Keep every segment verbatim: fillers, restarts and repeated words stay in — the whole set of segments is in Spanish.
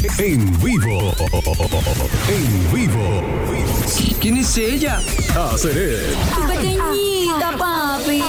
En vivo. En vivo. ¿Quién es ella? Aceret. Tu pequeñita, papi.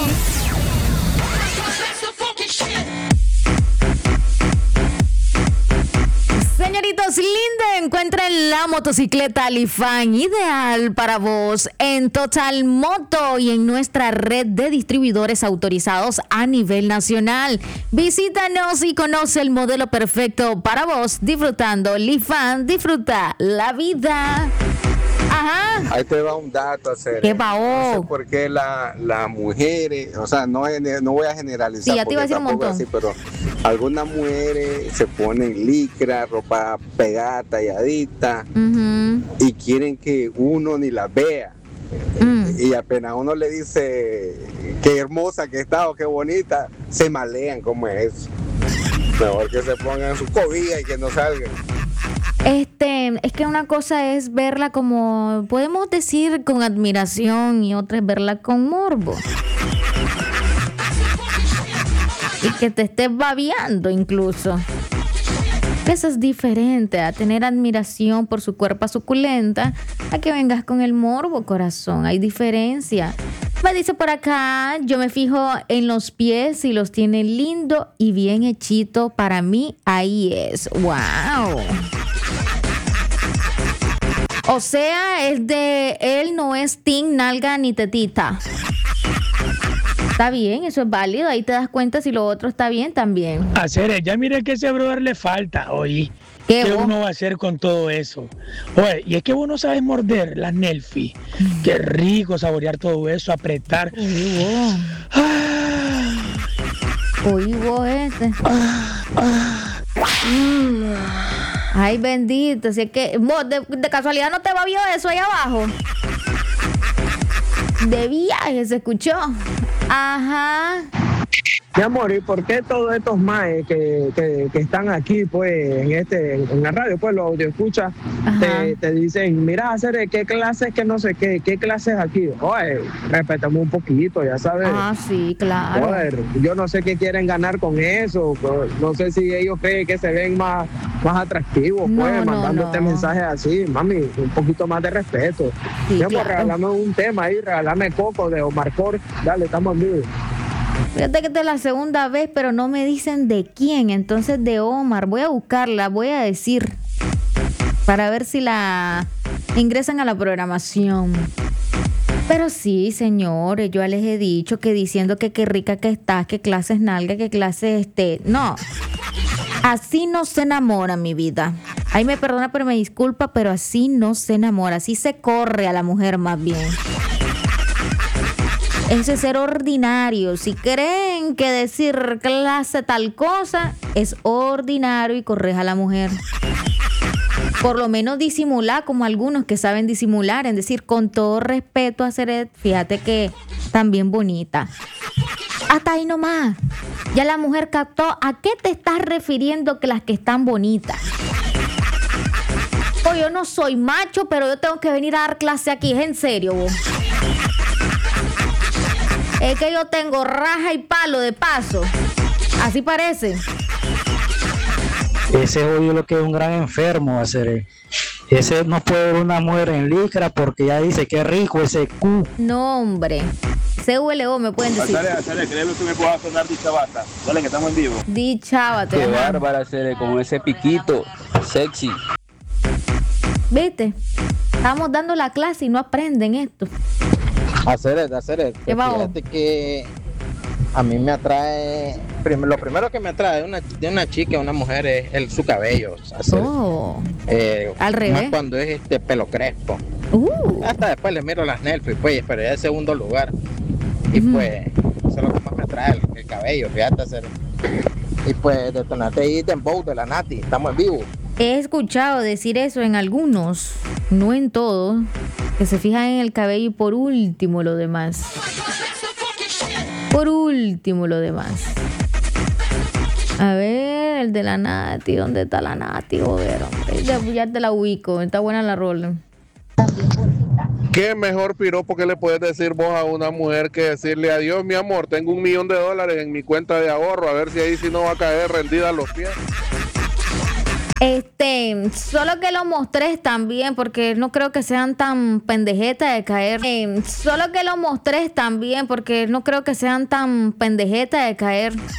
Señoritos, Linda encuentra la motocicleta Lifan ideal para vos en Total Moto y en nuestra red de distribuidores autorizados a nivel nacional. Visítanos y conoce el modelo perfecto para vos. Disfrutando Lifan, disfruta la vida. Ajá. Ahí te va un dato, hacer. ¿Qué va? No sé por qué las la mujeres, o sea, no, no voy a generalizar. Sí, ya te iba a decir un montón. Así, pero algunas mujeres se ponen licra, ropa pegada, talladita, uh-huh. y quieren que uno ni la vea. Mm. Y apenas uno le dice qué hermosa que está o qué bonita, se malean. ¿Cómo es eso? Mejor que se pongan su cobija y que no salgan. Este, es que una cosa es verla como, podemos decir, con admiración, y otra es verla con morbo. Y que te estés babeando incluso. Eso es diferente a tener admiración por su cuerpo suculenta, a que vengas con el morbo, corazón. Hay diferencia. Me dice por acá, yo me fijo en los pies, si los tiene lindo y bien hechito, para mí ahí es. ¡Wow! O sea, es de él, no es team, nalga ni tetita. Está bien, eso es válido. Ahí te das cuenta si lo otro está bien también. Hacer, ya mire que ese brother le falta, oye. ¿Qué, ¿Qué uno va a hacer con todo eso? Oye, y es que vos no sabes morder las Nelfi. Mm. Qué rico saborear todo eso, apretar. Oí vos. Ah. Oí vos este. Ah. Ah. Mm. Ay, bendito. Si es que vos de, de casualidad no te va bien eso ahí abajo. De viaje se escuchó. Ajá. Mi amor, ¿y por qué todos estos maes que, que, que están aquí, pues, en este, en la radio, pues, los audio escuchas, te, te dicen, mira, hacer qué clases, que no sé qué, qué clases aquí? Oye, respetamos un poquito, ya sabes. Ah, sí, claro. Joder, yo no sé qué quieren ganar con eso, no sé si ellos creen que se ven más, más atractivos, no, pues, no, mandándote no. mensajes así, mami, un poquito más de respeto. Sí, mi amor, claro. Regálame un tema ahí, regálame Coco de Omar Cor, dale, estamos en vivo. Fíjate que esta es la segunda vez, pero no me dicen de quién. Entonces, de Omar. Voy a buscarla, voy a decir, para ver si la ingresan a la programación. Pero sí, señores, yo les he dicho que diciendo que qué rica que estás, qué clases nalga, qué clases este. No, así no se enamora, mi vida. Ay, me perdona, pero me disculpa, pero así no se enamora. Así se corre a la mujer más bien. Ese es ser ordinario. Si creen que decir clase tal cosa es ordinario y corres a la mujer. Por lo menos disimular, como algunos que saben disimular, en decir con todo respeto a Seret, fíjate que también bonita. Hasta ahí nomás. Ya la mujer captó a qué te estás refiriendo que las que están bonitas. O yo no soy macho, pero yo tengo que venir a dar clase aquí. ¿Es en serio vos? Es que yo tengo raja y palo de paso. Así parece. Ese es obvio lo que es un gran enfermo, hacer. Ese no puede ver una mujer en licra porque ya dice que rico ese Q. No, hombre. C U L O me pueden decir. Sale, sale, créeme que me pueda sonar dichabata. Dale, que estamos en vivo. Dichabata. Qué bárbara, Cere, con ese piquito sexy. ¿Viste? Estamos dando la clase y no aprenden esto. Hacer, hacer. ¿Qué va? Fíjate que a mí me atrae, prim, lo primero que me atrae de una, de una chica, una mujer, es el, su cabello. Hacer, oh. eh, Al revés. Más cuando es este pelo crespo. Uh. Hasta después le miro las Nelfi, pues, pero ya es segundo lugar. Y uh-huh. pues, eso es lo que más me atrae, el, el cabello, fíjate, hacer. Y pues, detonate ahí Dembow de la Nati, estamos en vivo. He escuchado decir eso en algunos, no en todos, que se fijan en el cabello y por último lo demás. Por último lo demás. A ver, el de la Nati, ¿dónde está la Nati? Joder, hombre, ya te la ubico, está buena la rola. ¿Qué mejor piropo que le puedes decir vos a una mujer que decirle adiós, mi amor, tengo un millón de dólares en mi cuenta de ahorro, a ver si ahí sí no va a caer rendida a los pies? Este, solo que lo mostres también, porque no creo que sean tan pendejetas de caer. Eh, solo que lo mostres también, porque no creo que sean tan pendejetas de caer.